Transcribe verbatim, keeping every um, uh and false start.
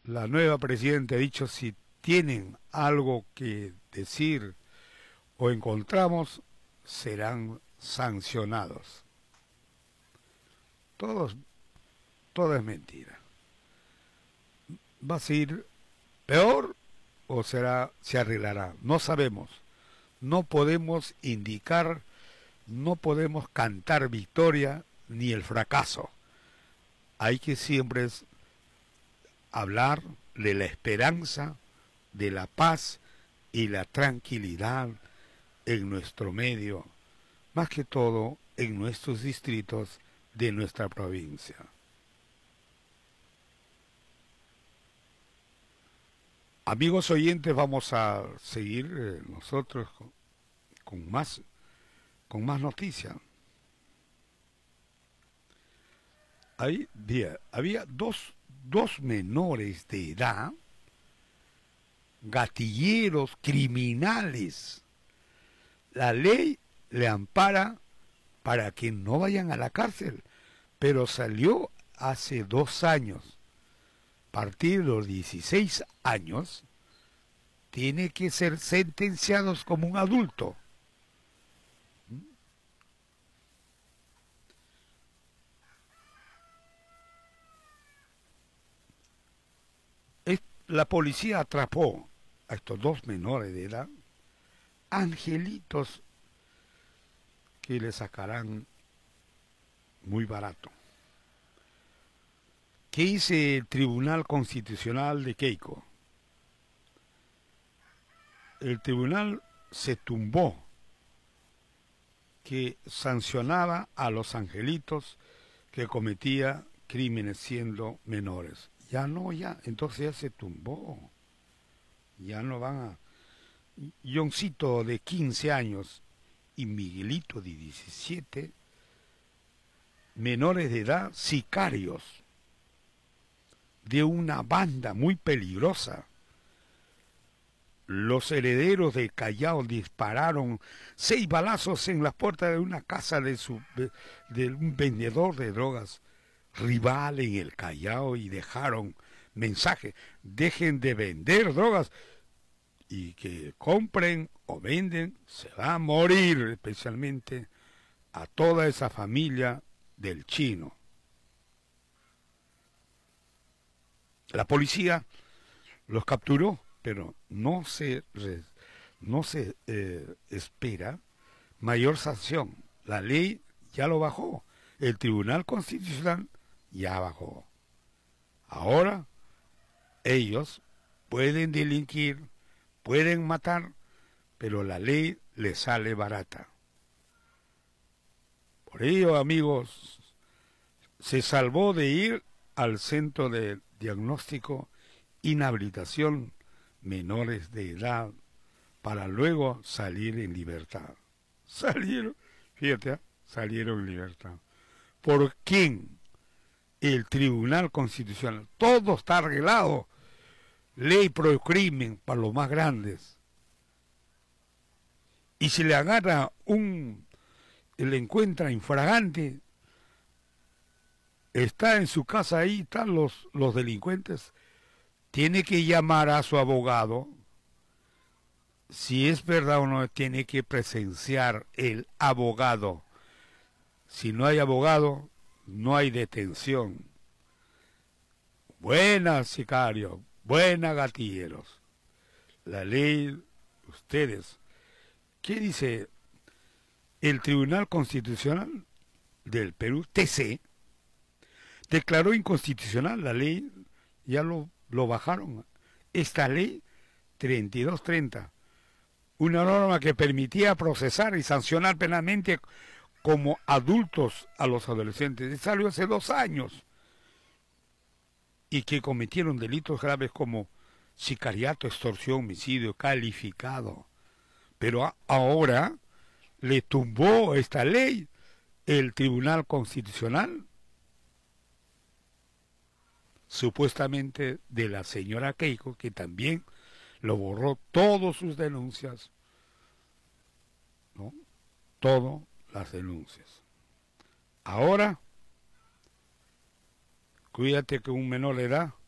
La nueva presidenta ha dicho si tienen algo que decir o encontramos, serán sancionados. Todos, todo es mentira. ¿Va a ser peor o será, se arreglará? No sabemos. No podemos indicar, no podemos cantar victoria ni el fracaso. Hay que siempre hablar de la esperanza, de la paz y la tranquilidad en nuestro medio, más que todo en nuestros distritos de nuestra provincia. Amigos oyentes, vamos a seguir eh, nosotros con, con más con más noticias. Ahí había, había dos, dos menores de edad, gatilleros, criminales. La ley le ampara para que no vayan a la cárcel, pero salió hace dos años. A partir de los dieciséis años, tiene que ser sentenciados como un adulto. La policía atrapó a estos dos menores de edad, angelitos que le sacarán muy barato. ¿Qué dice el Tribunal Constitucional de Queico? El tribunal se tumbó que sancionaba a los angelitos que cometía crímenes siendo menores. Ya no, ya, entonces ya se tumbó. Ya no van a... Yoncito de quince años y Miguelito de diecisiete, menores de edad, sicarios de una banda muy peligrosa. Los herederos de Callao dispararon seis balazos en la puerta de una casa de, su, de un vendedor de drogas rival en el Callao y dejaron mensaje: dejen de vender drogas y que compren o venden, se va a morir, especialmente a toda esa familia del chino. La policía los capturó, pero no se, no se eh, espera mayor sanción. La ley ya lo bajó, el Tribunal Constitucional ya bajó. Ahora ellos pueden delinquir, pueden matar, pero la ley les sale barata. Por ello, amigos, se salvó de ir al centro de diagnóstico, inhabilitación, menores de edad, para luego salir en libertad. Salieron, fíjate, salieron en libertad. ¿Por quién? El Tribunal Constitucional. Todo está arreglado. Ley pro crimen para los más grandes. Y si le agarra un, le encuentra infragante, está en su casa, ahí están los, los delincuentes, tiene que llamar a su abogado. Si es verdad o no, tiene que presenciar el abogado. Si no hay abogado, no hay detención. Buenas, sicarios, buenas, gatilleros. La ley, ustedes. ¿Qué dice el Tribunal Constitucional del Perú, T C? Declaró inconstitucional la ley, ya lo, lo bajaron. Esta ley treinta y dos treinta, una norma que permitía procesar y sancionar penalmente como adultos a los adolescentes, salió hace dos años, y que cometieron delitos graves como sicariato, extorsión, homicidio calificado. Pero a, ahora le tumbó esta ley el Tribunal Constitucional, supuestamente de la señora Keiko, que también lo borró todas sus denuncias, ¿no? Todas las denuncias. Ahora, cuídate que un menor de edad